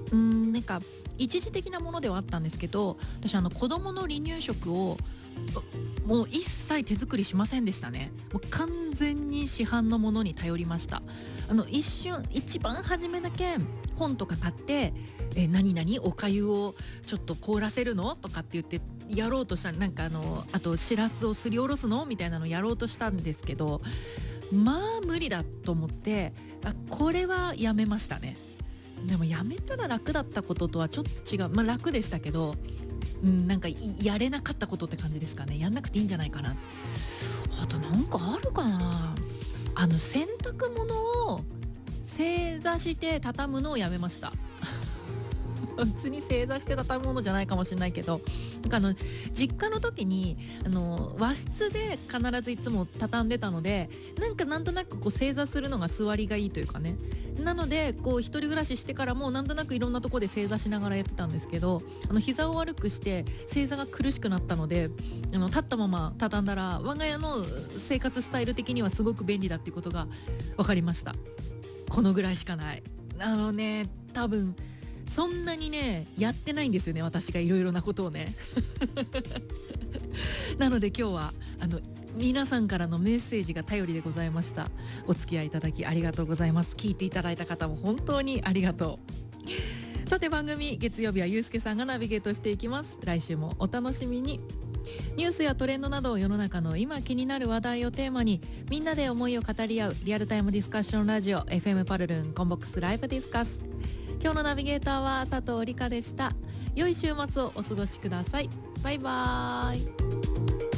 なんか一時的なものではあったんですけど、私子供の離乳食をもう一切手作りしませんでしたね。もう完全に市販のものに頼りました。一番初めだけ本とか買って、何々おかゆをちょっと凍らせるのとかって言ってやろうとした。なんかあとしらすをすりおろすのみたいなのやろうとしたんですけど、まあ無理だと思って、これはやめましたね。でもやめたら楽だったこととはちょっと違う、まあ楽でしたけど、なんかやれなかったことって感じですかね。やんなくていいんじゃないかな。あとなんかあるかな。洗濯物を正座して畳むのをやめました。別に正座して畳むものじゃないかもしれないけど、なんか実家の時に和室で必ずいつも畳んでたので、なんとなくこう正座するのが座りがいいというかね。なのでこう一人暮らししてからもなんとなくいろんなとこで正座しながらやってたんですけど、膝を悪くして正座が苦しくなったので、立ったまま畳んだら我が家の生活スタイル的にはすごく便利だっていうことが分かりました。このぐらいしかない。多分そんなにねやってないんですよね、私がいろいろなことをね。なので今日は皆さんからのメッセージが頼りでございました。お付き合いいただきありがとうございます。聞いていただいた方も本当にありがとう。さて番組月曜日はゆうすけさんがナビゲートしていきます。来週もお楽しみに。ニュースやトレンドなど世の中の今気になる話題をテーマにみんなで思いを語り合うリアルタイムディスカッションラジオ FM パルルンコンボックスライブディスカス。今日のナビゲーターは佐藤理香でした。良い週末をお過ごしください。バイバーイ。